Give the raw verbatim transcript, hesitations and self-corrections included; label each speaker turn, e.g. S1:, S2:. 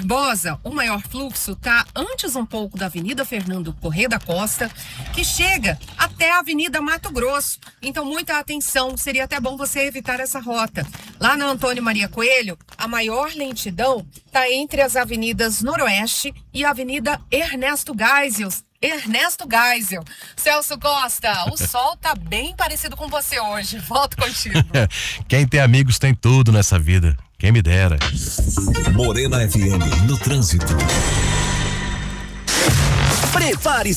S1: Barbosa, o maior fluxo está antes um pouco da Avenida Fernando Corrêa da Costa, que chega até a Avenida Mato Grosso. Então, muita atenção, seria até bom você evitar essa rota. Lá na Antônio Maria Coelho, a maior lentidão está entre as avenidas Noroeste e a Avenida Ernesto Geisel. Ernesto Geisel. Celso Costa, o sol tá bem parecido com você hoje. Volto contigo.
S2: Quem tem amigos tem tudo nessa vida. Quem me dera.
S3: Morena F M no trânsito. Prepare-se.